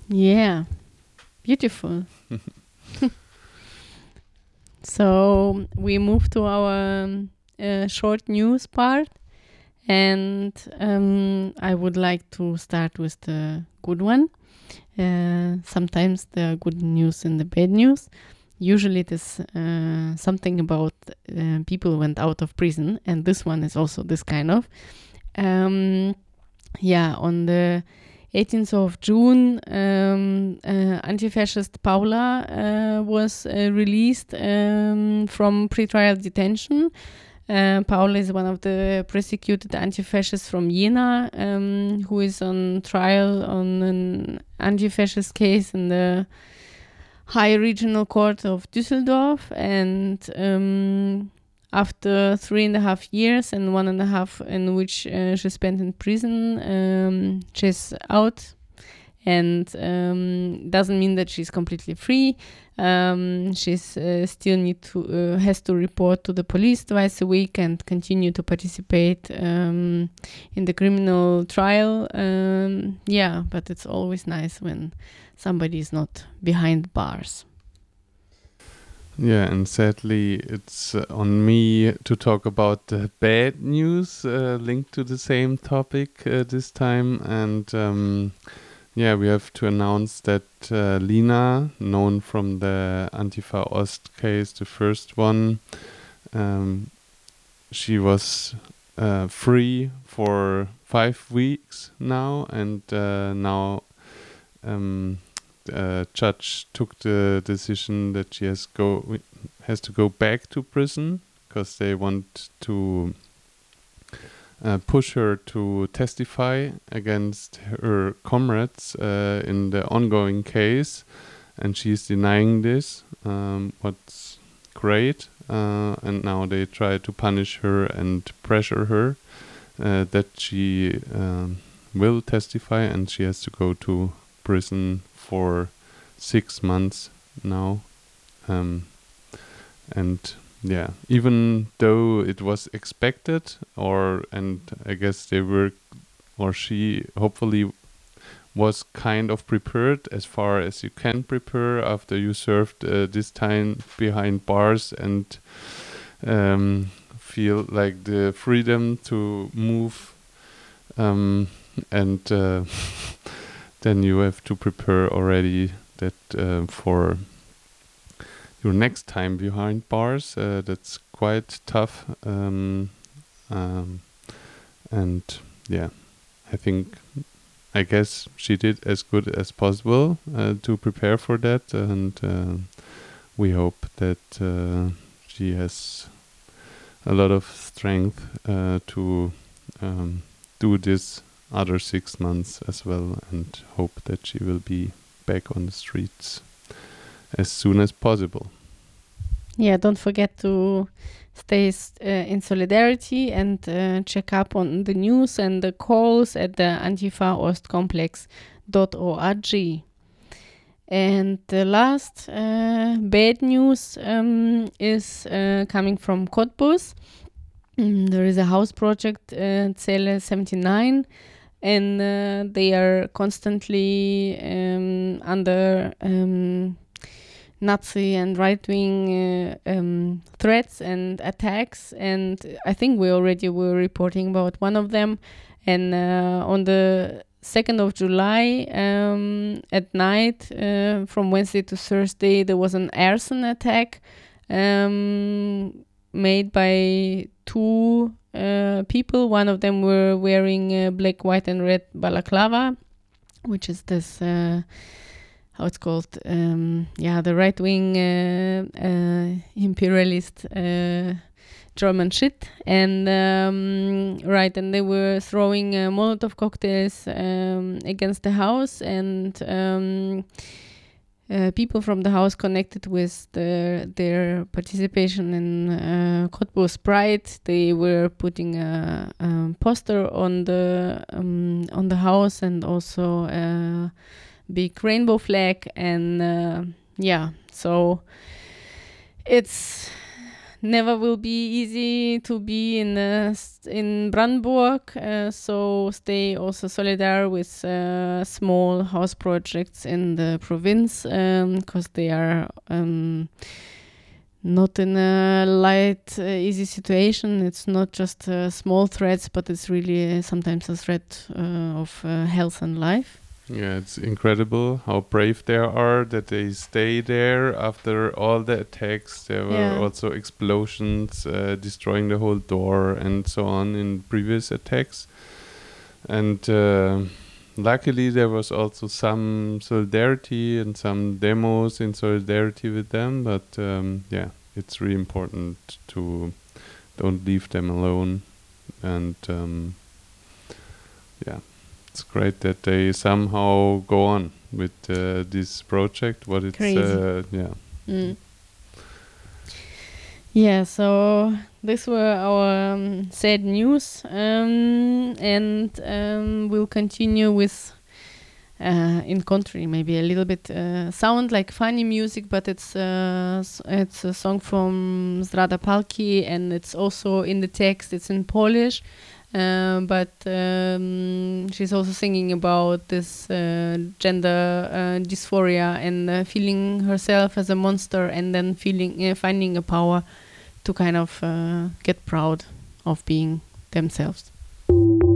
Yeah, beautiful. So we move to our short news part, and I would like to start with the good one. Sometimes there are good news and the bad news. Usually it is something about people who went out of prison, and this one is also this kind of. On the 18th of June, anti-fascist Paula was released from pretrial detention. Paula is one of the prosecuted anti-fascists from Jena, who is on trial on an anti-fascist case in the High Regional Court of Düsseldorf. And after 3.5 years and 1.5 in which she spent in prison, she's out, and doesn't mean that she's completely free. She's still has to report to the police twice a week and continue to participate in the criminal trial. But it's always nice when somebody is not behind bars. Yeah, and sadly, it's on me to talk about the bad news linked to the same topic this time. And we have to announce that Lina, known from the Antifa Ost case, the first one, she was free for 5 weeks now, and now judge took the decision that she has to go back to prison because they want to push her to testify against her comrades in the ongoing case, and she's denying this. What's great, and now they try to punish her and pressure her that she will testify, and she has to go to prison for 6 months now. Even though it was expected, and I guess she hopefully was kind of prepared as far as you can prepare after you served this time behind bars and feel like the freedom to move, and then you have to prepare already that for your next time behind bars. That's quite tough. I guess she did as good as possible to prepare for that, and we hope that she has a lot of strength to do this other 6 months as well, and hope that she will be back on the streets as soon as possible. Yeah, don't forget to stay in solidarity and check up on the news and the calls at the antifaostcomplex.org. And the last bad news is coming from Cottbus. There is a house project, Zelle 79, and they are constantly under Nazi and right-wing threats and attacks. And I think we already were reporting about one of them. And on the 2nd of July at night, from Wednesday to Thursday, there was an arson attack made by 2 people. One of them were wearing black, white, and red balaclava, which is this, how it's called, the right-wing imperialist German shit. And and they were throwing Molotov cocktails against the house, and people from the house connected with their participation in Cottbus Pride. They were putting a poster on the house, and also a big rainbow flag. And so it's never will be easy to be in Brandenburg, so stay also solidar with small house projects in the province, because they are not in a light, easy situation. It's not just small threats, but it's really sometimes a threat of health and life. Yeah, it's incredible how brave they are that they stay there after all the attacks. There were also explosions destroying the whole door and so on in previous attacks. And luckily there was also some solidarity and some demos in solidarity with them. But yeah, it's really important to don't leave them alone. And yeah. It's great that they somehow go on with this project. What it's Yeah, so these were our sad news, and we'll continue with in country, maybe a little bit sound like funny music, but it's a song from Zdrada Palki, and it's also in the text. It's in Polish. But she's also singing about this gender dysphoria and feeling herself as a monster, and then finding a power to kind of get proud of being themselves.